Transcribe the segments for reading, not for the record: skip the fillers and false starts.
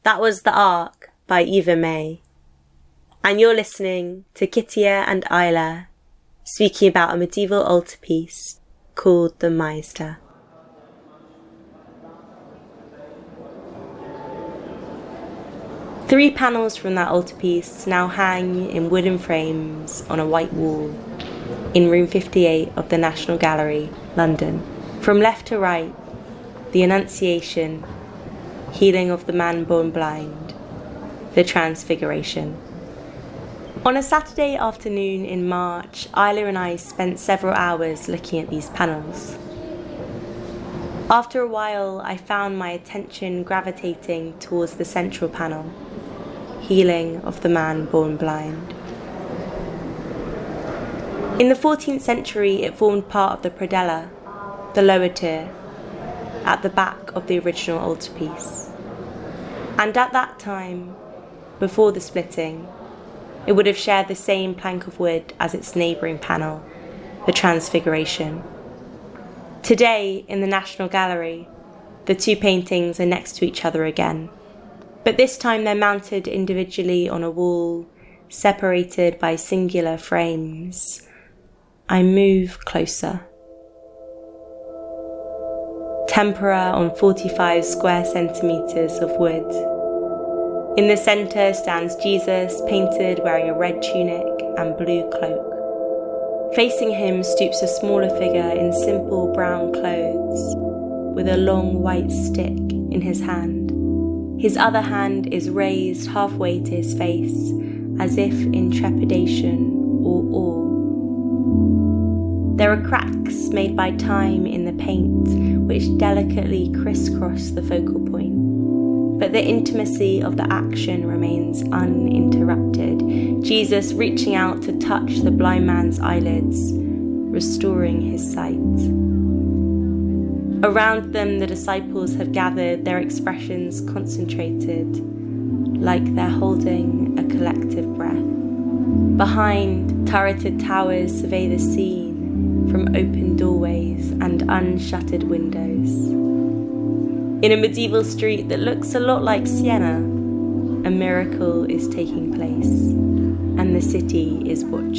That was The Ark by Eva May. And you're listening to Kittia and Isla speaking about a medieval altarpiece called the Maizda. Three panels from that altarpiece now hang in wooden frames on a white wall in room 58 of the National Gallery, London. From left to right, the Annunciation, Healing of the Man Born Blind, the Transfiguration. On a Saturday afternoon in March, Isla and I spent several hours looking at these panels. After a while, I found my attention gravitating towards the central panel, Healing of the Man Born Blind. In the 14th century, it formed part of the predella, the lower tier, at the back of the original altarpiece. And at that time, before the splitting, it would have shared the same plank of wood as its neighbouring panel, the Transfiguration. Today, in the National Gallery, the two paintings are next to each other again, but this time they're mounted individually on a wall, separated by singular frames. I move closer. Tempera on 45 square centimetres of wood. In the centre stands Jesus, painted wearing a red tunic and blue cloak. Facing him stoops a smaller figure in simple brown clothes, with a long white stick in his hand. His other hand is raised halfway to his face, as if in trepidation or awe. There are cracks made by time in the paint, which delicately crisscross the focal point. But the intimacy of the action remains uninterrupted, Jesus reaching out to touch the blind man's eyelids, restoring his sight. Around them, the disciples have gathered, their expressions concentrated, like they're holding a collective breath. Behind, turreted towers survey the scene from open doorways and unshuttered windows. In a medieval street that looks a lot like Siena, a miracle is taking place, and the city is watching.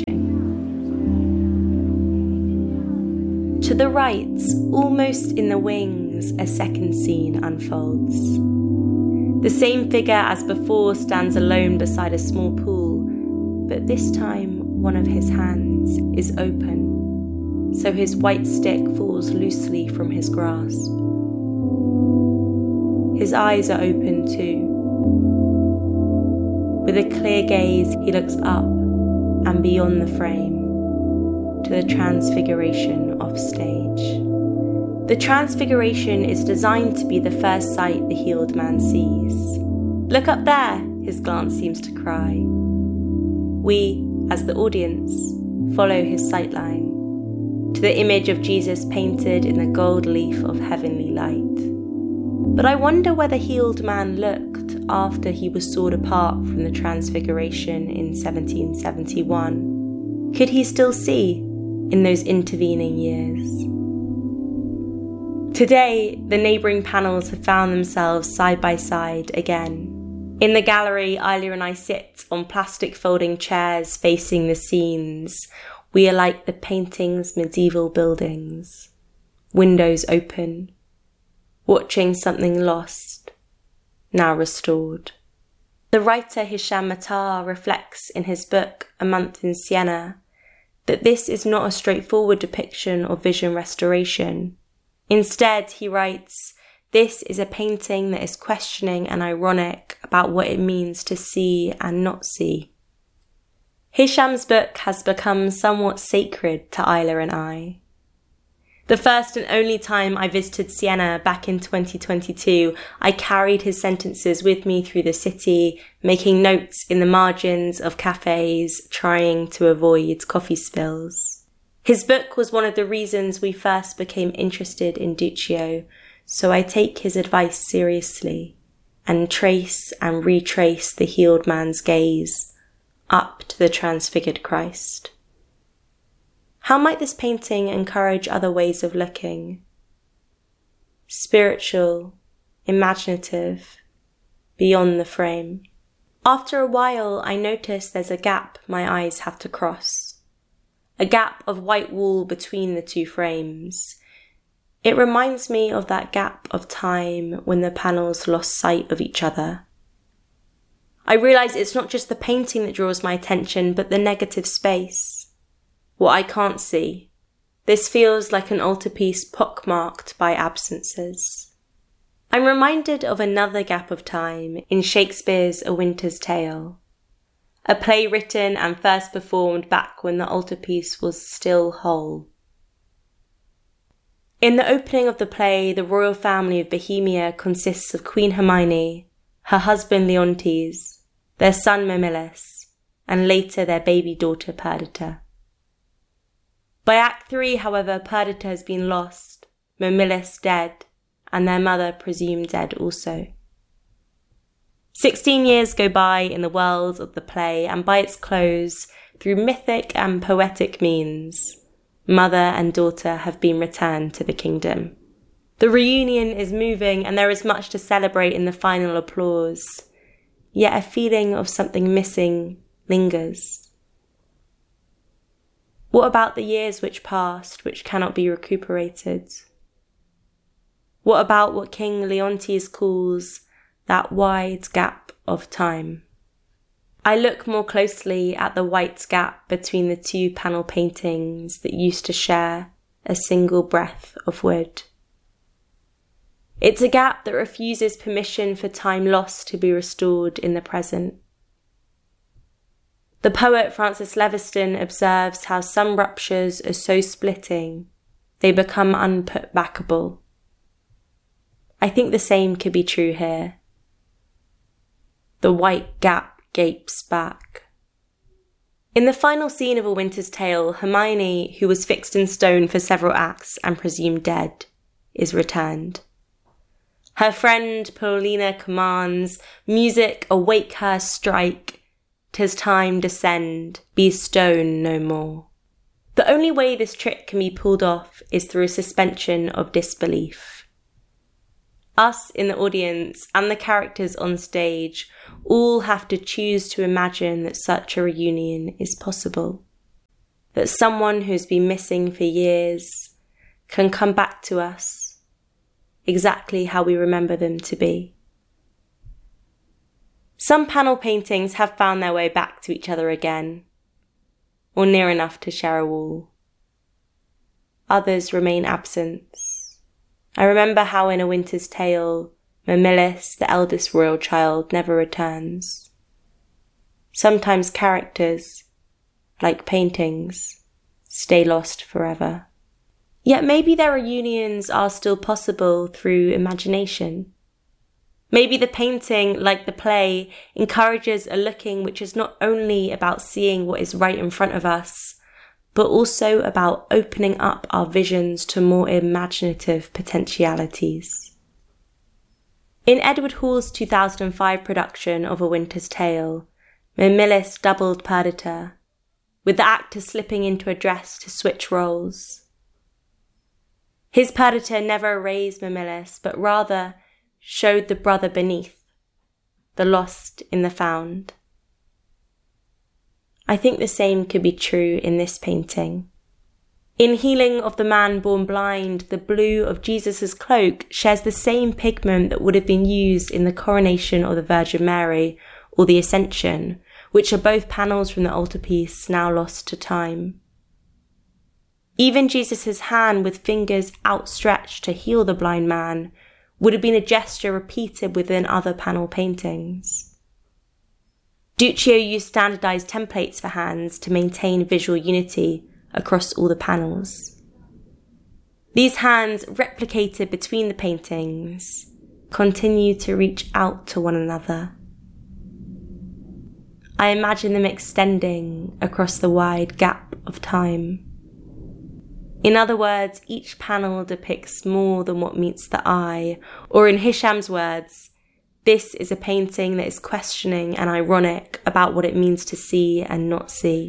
To the right, almost in the wings, a second scene unfolds. The same figure as before stands alone beside a small pool, but this time one of his hands is open, so his white stick falls loosely from his grasp. His eyes are open too. With a clear gaze, he looks up and beyond the frame to the Transfiguration off stage. The Transfiguration is designed to be the first sight the healed man sees. "Look up there," his glance seems to cry. We, as the audience, follow his sightline to the image of Jesus painted in the gold leaf of heavenly light. But I wonder where the healed man looked after he was sawed apart from the Transfiguration in 1771. Could he still see in those intervening years? Today, the neighbouring panels have found themselves side by side again. In the gallery, Isla and I sit on plastic folding chairs facing the scenes. We are like the painting's medieval buildings, windows open, watching something lost, now restored. The writer Hisham Matar reflects in his book A Month in Siena that this is not a straightforward depiction of vision restoration. Instead, he writes, this is a painting that is questioning and ironic about what it means to see and not see. Hisham's book has become somewhat sacred to Isla and I. The first and only time I visited Siena back in 2022, I carried his sentences with me through the city, making notes in the margins of cafes, trying to avoid coffee spills. His book was one of the reasons we first became interested in Duccio, so I take his advice seriously and trace and retrace the healed man's gaze up to the transfigured Christ. How might this painting encourage other ways of looking? Spiritual, imaginative, beyond the frame. After a while, I notice there's a gap my eyes have to cross. A gap of white wall between the two frames. It reminds me of that gap of time when the panels lost sight of each other. I realise it's not just the painting that draws my attention, but the negative space. What I can't see. This feels like an altarpiece pockmarked by absences. I'm reminded of another gap of time in Shakespeare's A Winter's Tale, a play written and first performed back when the altarpiece was still whole. In the opening of the play, the royal family of Bohemia consists of Queen Hermione, her husband Leontes, their son Mamillis, and later their baby daughter Perdita. By Act 3, however, Perdita has been lost, Mamillis dead, and their mother presumed dead also. 16 years go by in the world of the play, and by its close, through mythic and poetic means, mother and daughter have been returned to the kingdom. The reunion is moving, and there is much to celebrate in the final applause, yet a feeling of something missing lingers. What about the years which passed, which cannot be recuperated? What about what King Leontes calls that wide gap of time? I look more closely at the white gap between the two panel paintings that used to share a single breath of wood. It's a gap that refuses permission for time lost to be restored in the present. The poet Francis Leviston observes how some ruptures are so splitting they become unputbackable. I think the same could be true here. The white gap gapes back. In the final scene of A Winter's Tale, Hermione, who was fixed in stone for several acts and presumed dead, is returned. Her friend Paulina commands, "Music, awake her, strike. 'Tis time descend, be stone no more." The only way this trick can be pulled off is through a suspension of disbelief. Us in the audience and the characters on stage all have to choose to imagine that such a reunion is possible. That someone who's been missing for years can come back to us exactly how we remember them to be. Some panel paintings have found their way back to each other again, or near enough to share a wall. Others remain absent. I remember how in A Winter's Tale, Mamillis, the eldest royal child, never returns. Sometimes characters, like paintings, stay lost forever. Yet maybe their reunions are still possible through imagination. Maybe the painting, like the play, encourages a looking which is not only about seeing what is right in front of us, but also about opening up our visions to more imaginative potentialities. In Edward Hall's 2005 production of A Winter's Tale, Mamillis doubled Perdita, with the actor slipping into a dress to switch roles. His Perdita never erased Mamillis, but rather showed the brother beneath, the lost in the found. I think the same could be true in this painting. In Healing of the Man Born Blind, the blue of Jesus' cloak shares the same pigment that would have been used in the coronation of the Virgin Mary or the Ascension, which are both panels from the altarpiece now lost to time. Even Jesus' hand with fingers outstretched to heal the blind man would have been a gesture repeated within other panel paintings. Duccio used standardized templates for hands to maintain visual unity across all the panels. These hands, replicated between the paintings, continue to reach out to one another. I imagine them extending across the wide gap of time. In other words, each panel depicts more than what meets the eye, or in Hisham's words, this is a painting that is questioning and ironic about what it means to see and not see.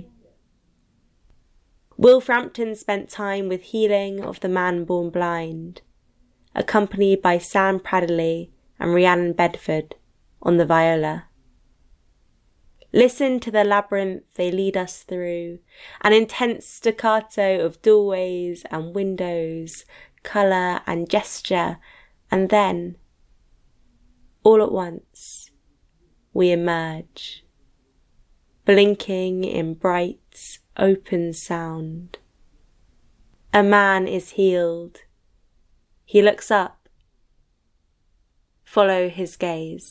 Will Frampton spent time with Healing of the Man Born Blind, accompanied by Sam Pradley and Rhiannon Bedford, on the viola. Listen to the labyrinth they lead us through, an intense staccato of doorways and windows, colour and gesture, and then, all at once, we emerge, blinking in bright, open sound. A man is healed. He looks up. Follow his gaze.